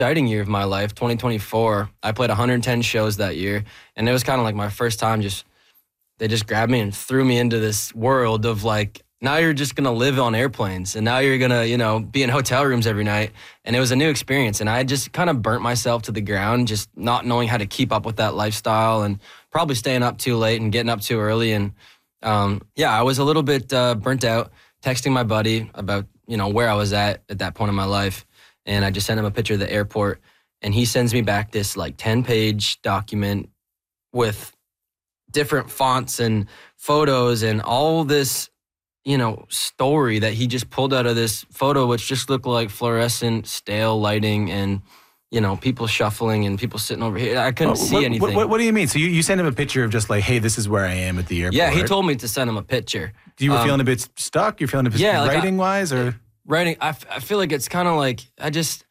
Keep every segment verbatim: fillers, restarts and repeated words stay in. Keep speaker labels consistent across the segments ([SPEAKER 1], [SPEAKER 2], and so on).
[SPEAKER 1] exciting year of my life, twenty twenty-four. I played one hundred ten shows that year, and it was kind of like my first time just, they just grabbed me and threw me into this world of like, now you're just going to live on airplanes, and now you're going to, you know, be in hotel rooms every night. And it was a new experience, and I just kind of burnt myself to the ground, just not knowing how to keep up with that lifestyle and probably staying up too late and getting up too early. And um, yeah, I was a little bit uh, burnt out, texting my buddy about, you know, where I was at at that point in my life. And I just sent him a picture of the airport, and he sends me back this like ten page document with different fonts and photos and all this, you know, story that he just pulled out of this photo, which just looked like fluorescent, stale lighting and, you know, people shuffling and people sitting over here. I couldn't
[SPEAKER 2] oh,
[SPEAKER 1] see
[SPEAKER 2] what,
[SPEAKER 1] anything.
[SPEAKER 2] What, what do you mean? So you, you sent him a picture of just like, hey, this is where I am at the airport.
[SPEAKER 1] Yeah, he told me to send him a picture.
[SPEAKER 2] You were
[SPEAKER 1] um,
[SPEAKER 2] feeling a bit stuck? You're feeling a bit
[SPEAKER 1] yeah, like
[SPEAKER 2] writing-wise? or
[SPEAKER 1] Writing, I, f- I feel like it's kind of like, I just,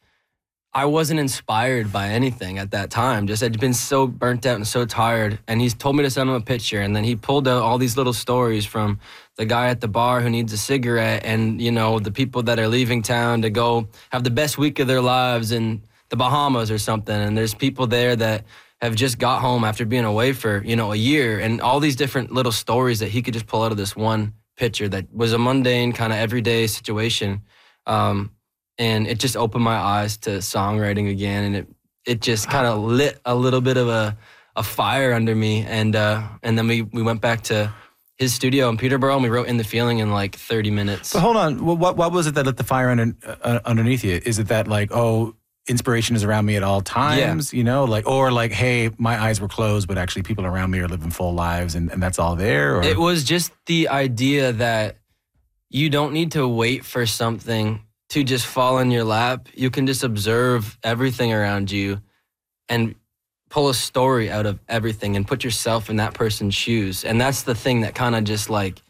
[SPEAKER 1] I wasn't inspired by anything at that time. Just I'd been so burnt out and so tired. And he's told me to send him a picture. And then he pulled out all these little stories from the guy at the bar who needs a cigarette and, you know, the people that are leaving town to go have the best week of their lives in the Bahamas or something. And there's people there that have just got home after being away for, you know, a year. And all these different little stories that he could just pull out of this one picture that was a mundane kind of everyday situation. Um, And it just opened my eyes to songwriting again, and it it just kind of lit a little bit of a, a fire under me. And uh, and then we, we went back to his studio in Peterborough, and we wrote In the Feeling in like thirty minutes.
[SPEAKER 2] But hold on, what what was it that lit the fire under, uh, underneath you? Is it that like, oh, inspiration is around me at all times, yeah. you know, like, or like, hey, my eyes were closed, but actually people around me are living full lives, and, and that's all there? Or?
[SPEAKER 1] It was just the idea that you don't need to wait for something to just fall in your lap. You can just observe everything around you and pull a story out of everything and put yourself in that person's shoes. And that's the thing that kind of just like,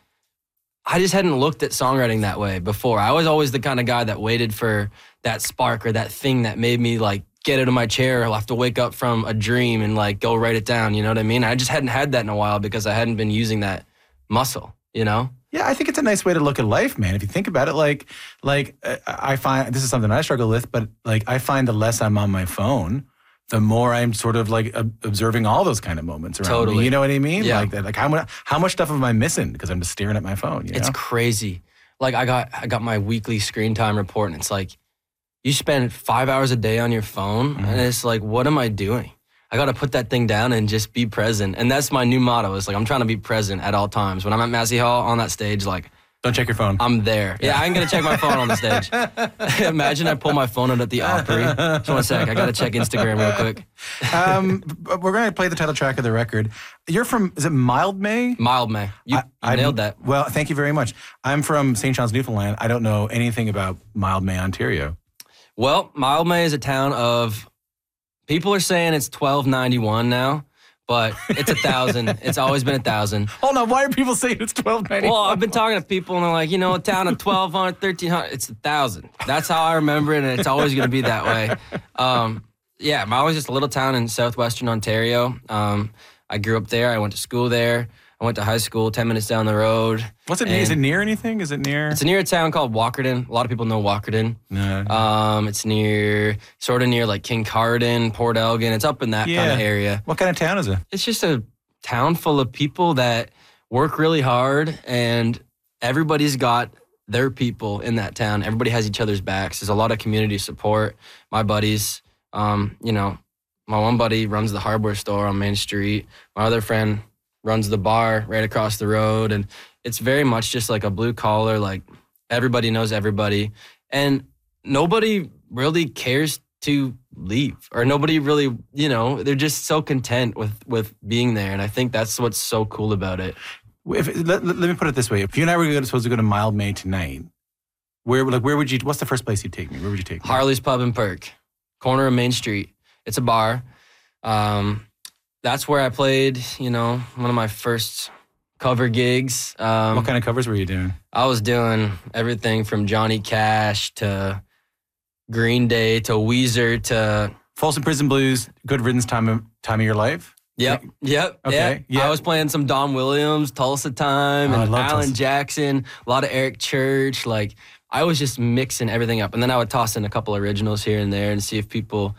[SPEAKER 1] I just hadn't looked at songwriting that way before. I was always the kind of guy that waited for that spark or that thing that made me like get out of my chair. I'll have to wake up from a dream and like go write it down. You know what I mean? I just hadn't had that in a while because I hadn't been using that muscle, you know?
[SPEAKER 2] Yeah, I think it's a nice way to look at life, man. If you think about it, like, like uh, I find, this is something I struggle with, but like I find the less I'm on my phone, the more I'm sort of like ob- observing all those kind of moments around
[SPEAKER 1] totally.
[SPEAKER 2] me. You know what I mean?
[SPEAKER 1] Yeah.
[SPEAKER 2] Like that. Like how much, how much stuff am I missing because I'm just staring at my phone? You know?
[SPEAKER 1] It's crazy. Like I got, I got my weekly screen time report, and it's like, you spend five hours a day on your phone, mm-hmm. and it's like, what am I doing? I got to put that thing down and just be present. And that's my new motto. It's like, I'm trying to be present at all times. When I'm at Massey Hall on that stage, like,
[SPEAKER 2] don't check your phone.
[SPEAKER 1] I'm there. Yeah, I ain't going to check my phone on the stage. Imagine I pull my phone out at the Opry. Just one sec. I got to check Instagram real quick.
[SPEAKER 2] um, we're going to play the title track of the record. You're from, is it Mildmay?
[SPEAKER 1] Mildmay. You, I, you nailed that.
[SPEAKER 2] Well, thank you very much. I'm from Saint John's, Newfoundland. I don't know anything about Mildmay, Ontario.
[SPEAKER 1] Well, Mildmay is a town of, people are saying it's twelve ninety-one now. But it's a thousand. It's always been a thousand.
[SPEAKER 2] Hold on, why are people saying it's twelve ninety-one?
[SPEAKER 1] Well, I've been talking to people and they're like, you know, a town of twelve hundred, thirteen hundred, it's a thousand. That's how I remember it, and it's always going to be that way. Um, yeah, Maui is just a little town in southwestern Ontario. Um, I grew up there. I went to school there. I went to high school ten minutes down the road.
[SPEAKER 2] What's it? Is it near anything? Is it near?
[SPEAKER 1] It's near a town called Walkerton. A lot of people know Walkerton.
[SPEAKER 2] No.
[SPEAKER 1] Um, it's near, sort of near like Kincardine, Port Elgin. It's up in that
[SPEAKER 2] yeah.
[SPEAKER 1] kind of area.
[SPEAKER 2] What kind of town is it?
[SPEAKER 1] It's just a town full of people that work really hard, and everybody's got their people in that town. Everybody has each other's backs. There's a lot of community support. My buddies, um, you know, my one buddy runs the hardware store on Main Street. My other friend runs the bar right across the road. And it's very much just like a blue collar, like everybody knows everybody. And nobody really cares to leave, or nobody really, you know, they're just so content with, with being there. And I think that's what's so cool about it.
[SPEAKER 2] If, let, let me put it this way. If you and I were supposed to go to Mildmay tonight, where like where would you, what's the first place you'd take me? Where would you take me?
[SPEAKER 1] Harley's Pub and Perk, corner of Main Street. It's a bar. Um, That's where I played, you know, one of my first cover gigs. Um,
[SPEAKER 2] what kind of covers were you doing?
[SPEAKER 1] I was doing everything from Johnny Cash to Green Day to Weezer to
[SPEAKER 2] Folsom Prison Blues, Good Riddance, time of, time of your life?
[SPEAKER 1] Yep, yep.
[SPEAKER 2] Okay.
[SPEAKER 1] Yeah.
[SPEAKER 2] Yeah.
[SPEAKER 1] I was playing some Don Williams, Tulsa Time,
[SPEAKER 2] Oh,
[SPEAKER 1] and Alan
[SPEAKER 2] Tulsa.
[SPEAKER 1] Jackson, a lot of Eric Church. Like, I was just mixing everything up. And then I would toss in a couple originals here and there and see if people